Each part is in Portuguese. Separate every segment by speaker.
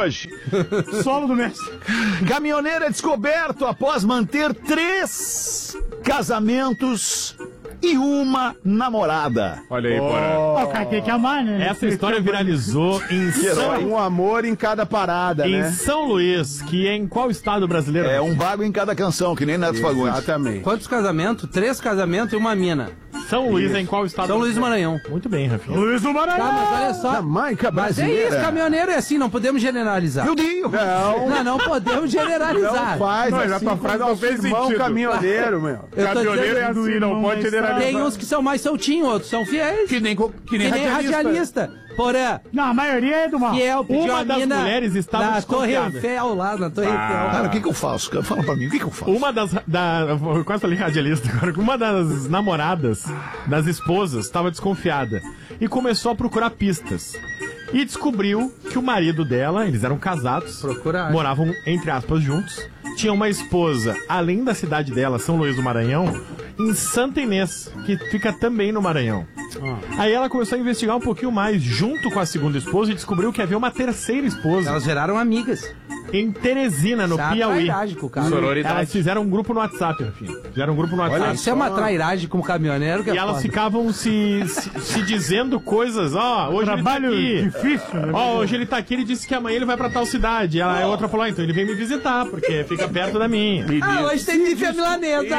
Speaker 1: hoje.
Speaker 2: Solo do mês.
Speaker 1: Caminhoneiro é descoberto após manter 3 casamentos e uma namorada.
Speaker 3: Olha aí, Porã.
Speaker 2: O cara tem que amar, né?
Speaker 4: Essa história viralizou em
Speaker 5: Um amor em cada parada,
Speaker 4: em
Speaker 5: né?
Speaker 4: São Luís, que é em qual estado brasileiro?
Speaker 1: É um vago em cada canção, que nem Neto Fagundes.
Speaker 5: Exatamente.
Speaker 6: Quantos casamentos? 3 casamentos e uma mina.
Speaker 4: São Luís é em qual estado?
Speaker 6: São Luís do Maranhão.
Speaker 4: Muito bem, Rafinha.
Speaker 2: Luiz do Maranhão.
Speaker 6: Tá, mas olha só.
Speaker 5: Jamaica
Speaker 6: Mas é
Speaker 5: brasileira.
Speaker 6: isso, caminhoneiro é assim, não podemos generalizar.
Speaker 1: Meu Deus!
Speaker 6: Não podemos generalizar.
Speaker 5: Não faz,
Speaker 3: Mas a
Speaker 5: assim,
Speaker 3: tua frase
Speaker 5: com
Speaker 3: não
Speaker 5: nosso
Speaker 3: fez
Speaker 5: irmão
Speaker 3: sentido.
Speaker 5: caminhoneiro, meu.
Speaker 6: Eu tô
Speaker 3: Caminhoneiro é
Speaker 6: dizendo,
Speaker 3: assim, não pode generalizar.
Speaker 6: tem uns que são mais soltinhos, outros são fiéis.
Speaker 3: Que nem
Speaker 6: radialista. Porém,
Speaker 2: Não, a maioria é do mal.
Speaker 6: fiel pediu
Speaker 4: Uma
Speaker 6: a
Speaker 4: das
Speaker 6: mina
Speaker 4: mulheres estava
Speaker 6: na Torre
Speaker 4: desconfiada.
Speaker 6: Eiffel, lá na Torre Eiffel.
Speaker 1: Cara, o que eu faço? Cara? Fala pra mim, o que eu faço?
Speaker 4: Eu quase falei radialista agora. Uma das namoradas, das esposas, estava desconfiada e começou a procurar pistas. E descobriu que o marido dela, eles eram casados, moravam, entre aspas, juntos. Tinha uma esposa, além da cidade dela, São Luís do Maranhão, em Santa Inês, que fica também no Maranhão. Aí ela começou a investigar um pouquinho mais, junto com a segunda esposa, e descobriu que havia uma terceira esposa
Speaker 6: Elas viraram amigas.
Speaker 4: em Teresina, no Piauí.
Speaker 6: Trairagem com o cara.
Speaker 4: Elas fizeram um grupo no WhatsApp, Rafinha. Fizeram um grupo no WhatsApp.
Speaker 6: Isso é uma trairagem com o caminhoneiro que é
Speaker 4: E elas
Speaker 6: foda.
Speaker 4: ficavam se dizendo coisas, hoje
Speaker 2: Trabalho
Speaker 4: ele tá aqui.
Speaker 2: difícil, né?
Speaker 4: Hoje ele tá aqui, ele disse que amanhã ele vai pra tal cidade. A outra falou, então ele vem me visitar, porque fica perto da minha.
Speaker 6: Hoje tem bife à milanesa.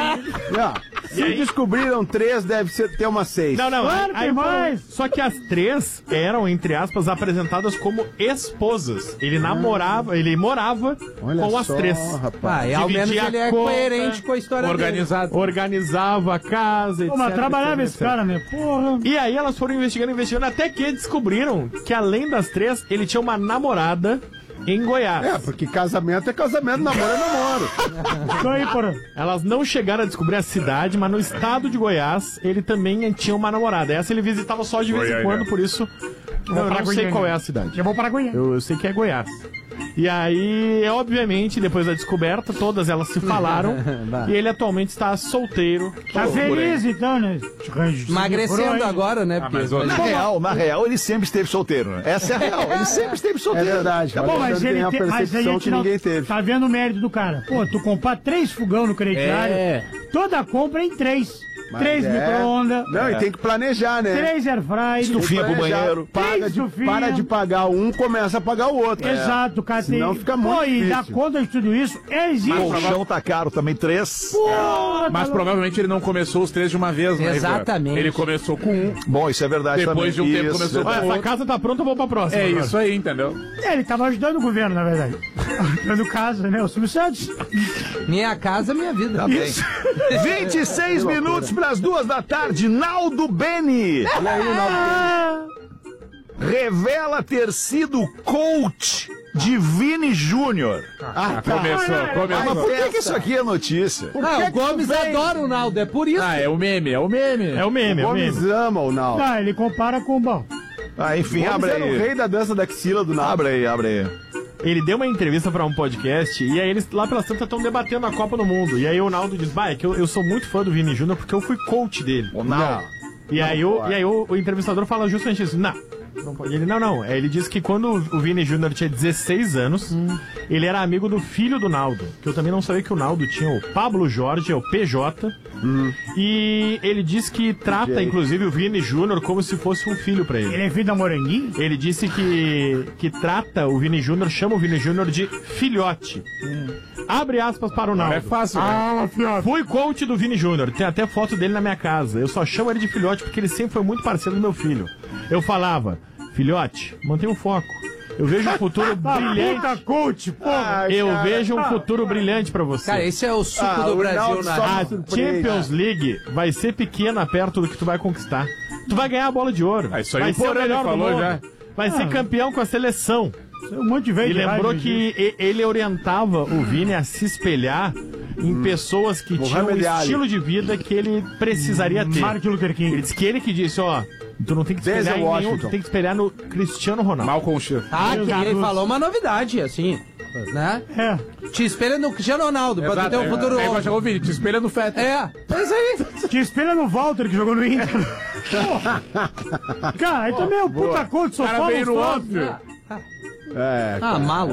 Speaker 5: Se descobriram 3, deve ter uma 6.
Speaker 4: Não.
Speaker 2: Claro, tem mais.
Speaker 4: Só que as 3 eram, entre aspas, apresentadas como esposas. Ele namorava, ele morava com as 3.
Speaker 5: Rapaz.
Speaker 6: Ao menos
Speaker 4: Dividia
Speaker 6: ele é
Speaker 4: a conta,
Speaker 6: coerente com a história
Speaker 4: organizava a casa, etc.
Speaker 2: Pô, mas trabalhava
Speaker 4: etc,
Speaker 2: esse cara, né? Porra.
Speaker 4: E aí elas foram investigando, até que descobriram que além das 3, ele tinha uma namorada em Goiás.
Speaker 5: É, porque casamento é casamento, namoro é namoro.
Speaker 2: Isso aí, porra.
Speaker 4: Elas não chegaram a descobrir a cidade, mas no estado de Goiás, ele também tinha uma namorada. Essa ele visitava só de vez em quando, por isso eu não sei
Speaker 2: Goiânia.
Speaker 4: qual é a cidade.
Speaker 2: Eu vou para Goiânia.
Speaker 4: Eu sei que é Goiás. E aí, obviamente, depois da descoberta, todas elas se falaram. E ele atualmente está solteiro.
Speaker 2: Tá feliz, então, né?
Speaker 6: Emagrecendo agora, né?
Speaker 1: Na real, ele sempre esteve solteiro, né? Essa é a real. Ele sempre esteve
Speaker 5: É
Speaker 1: solteiro.
Speaker 5: verdade.
Speaker 1: Tá
Speaker 2: Bom,
Speaker 1: bom,
Speaker 2: mas ele
Speaker 5: tem a
Speaker 2: tem, mas a
Speaker 5: percepção
Speaker 2: gente
Speaker 5: que
Speaker 2: não
Speaker 5: ninguém teve.
Speaker 2: tá vendo o mérito do cara. Pô, tu comprar 3 fogão no crediário, toda a compra é em 3. 3 micro-ondas,
Speaker 5: Não, e tem que planejar, né?
Speaker 2: 3 airfryer,
Speaker 1: estufinha pro banheiro.
Speaker 5: Para de pagar um, começa a pagar o outro.
Speaker 2: Exato, cara.
Speaker 5: Senão fica muito
Speaker 2: Pô, e
Speaker 5: difícil.
Speaker 2: dar conta de tudo isso, existe.
Speaker 1: Colchão tá caro também, 3.
Speaker 2: Porra,
Speaker 3: Mas
Speaker 2: tá
Speaker 3: provavelmente ele não começou os 3 de uma vez, né?
Speaker 6: Exatamente.
Speaker 3: Ele começou com um.
Speaker 1: Bom, isso é verdade
Speaker 3: Depois
Speaker 1: também.
Speaker 3: de um tempo
Speaker 1: Isso,
Speaker 3: começou
Speaker 1: verdade.
Speaker 3: com
Speaker 4: Essa casa tá pronta, eu vou pra próxima.
Speaker 3: É
Speaker 4: agora.
Speaker 3: isso aí, entendeu?
Speaker 2: louco. Ele tava ajudando o governo, na verdade. Dando casa, né? O Silvio Santos.
Speaker 6: Minha casa, minha vida.
Speaker 1: Tá bem. 26 minutos para as 2 da tarde. Naldo Beni revela ter sido coach de Vini Júnior.
Speaker 3: Começou.
Speaker 1: Mas por que isso aqui é notícia?
Speaker 6: O Gomes adora o Naldo, é por isso.
Speaker 3: É o meme.
Speaker 4: É o meme, é o meme.
Speaker 5: Gomes ama o Naldo.
Speaker 2: Não, ele compara com o bom.
Speaker 1: Enfim,
Speaker 5: Gomes
Speaker 1: abre
Speaker 5: era o
Speaker 1: aí.
Speaker 5: rei da dança da axila do Naldo.
Speaker 1: Abre aí.
Speaker 4: Ele deu uma entrevista pra um podcast e aí eles lá pelas tantas estão debatendo a Copa do Mundo. E aí o Naldo diz, é que eu sou muito fã do Vini Júnior porque eu fui coach dele.
Speaker 1: O Naldo.
Speaker 4: E aí o entrevistador fala justamente isso. Não pode. Ele, não. Ele disse que quando o Vini Júnior tinha 16 anos, ele era amigo do filho do Naldo. Que eu também não sabia que o Naldo tinha o Pablo Jorge, é o PJ. E ele disse que trata, inclusive, o Vini Júnior como se fosse um filho pra ele.
Speaker 2: Ele é filho da Moranguinho?
Speaker 4: Ele disse que trata o Vini Júnior, chama o Vini Júnior de filhote. Abre aspas para o Naldo.
Speaker 3: É fácil, né?
Speaker 4: Fui coach do Vini Júnior, tem até foto dele na minha casa. Eu só chamo ele de filhote porque ele sempre foi muito parceiro do meu filho. Eu falava, filhote, mantenha o foco. Eu vejo um futuro brilhante.
Speaker 2: Puta coach, porra.
Speaker 4: Eu vejo um futuro brilhante pra você.
Speaker 6: Cara, esse é o suco do
Speaker 5: o
Speaker 6: Brasil
Speaker 5: Naldo
Speaker 6: na
Speaker 5: só-
Speaker 4: A
Speaker 5: surpresa.
Speaker 4: Champions League vai ser pequena perto do que tu vai conquistar. Tu vai ganhar a bola de ouro.
Speaker 3: Isso aí
Speaker 4: vai
Speaker 3: o
Speaker 4: ser o
Speaker 3: Porã
Speaker 4: melhor do
Speaker 3: falou
Speaker 4: mundo.
Speaker 3: já.
Speaker 4: Vai ser campeão com a seleção.
Speaker 2: Um monte de velho.
Speaker 4: E lembrou que ele orientava o Vini a se espelhar em pessoas que tinham um
Speaker 5: Muhammad Ali.
Speaker 4: estilo de vida que ele precisaria ter.
Speaker 2: Martin Luther King.
Speaker 4: Ele disse que ele que disse, tu não tem que espelhar
Speaker 5: Denzel
Speaker 4: em nenhum,
Speaker 5: Washington.
Speaker 4: tu tem que espelhar no Cristiano Ronaldo.
Speaker 3: Malcolm X.
Speaker 6: Que ele falou uma novidade, assim, né?
Speaker 2: É.
Speaker 6: Te espelha no Cristiano Ronaldo, pra tu ter um futuro...
Speaker 3: É igual chegou o Vini, te espelha no Feta.
Speaker 6: É isso aí.
Speaker 2: Te espelha no Walter, que jogou no Inter. Porra. Cara, aí também é o puta coach, só
Speaker 3: O cara
Speaker 2: fala
Speaker 3: veio
Speaker 2: os
Speaker 3: no
Speaker 2: troços.
Speaker 3: óbvio.
Speaker 5: É,
Speaker 6: Malo.